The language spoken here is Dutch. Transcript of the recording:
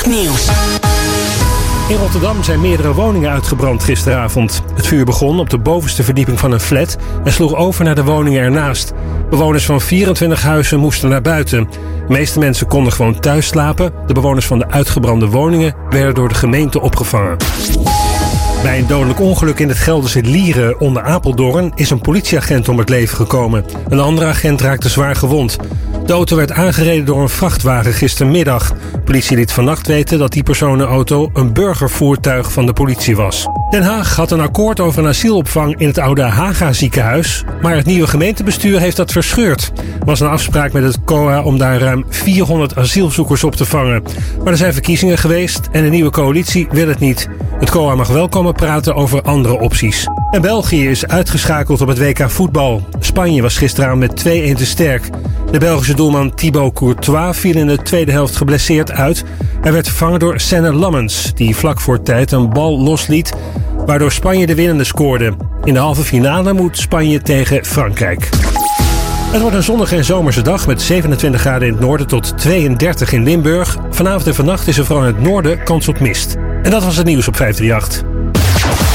Nieuws. In Rotterdam zijn meerdere woningen uitgebrand gisteravond. Het vuur begon op de bovenste verdieping van een flat en sloeg over naar de woningen ernaast. Bewoners van 24 huizen moesten naar buiten. De meeste mensen konden gewoon thuis slapen. De bewoners van de uitgebrande woningen werden door de gemeente opgevangen. Bij een dodelijk ongeluk in het Gelderse Lieren onder Apeldoorn is een politieagent om het leven gekomen. Een andere agent raakte zwaar gewond. De auto werd aangereden door een vrachtwagen gistermiddag. De politie liet vannacht weten dat die personenauto een burgervoertuig van de politie was. Den Haag had een akkoord over een asielopvang in het oude Haga ziekenhuis, maar het nieuwe gemeentebestuur heeft dat verscheurd. Er was een afspraak met het COA om daar ruim 400 asielzoekers op te vangen. Maar er zijn verkiezingen geweest en de nieuwe coalitie wil het niet. Het COA mag wel komen praten over andere opties. En België is uitgeschakeld op het WK voetbal. Spanje was gisteravond met 2-1 te sterk. De Belgische doelman Thibaut Courtois viel in de tweede helft geblesseerd uit. Hij werd vervangen door Senne Lammens, die vlak voor tijd een bal losliet, waardoor Spanje de winnende scoorde. In de halve finale moet Spanje tegen Frankrijk. Het wordt een zonnige en zomerse dag met 27 graden in het noorden tot 32 in Limburg. Vanavond en vannacht is er vooral in het noorden kans op mist. En dat was het nieuws op 538.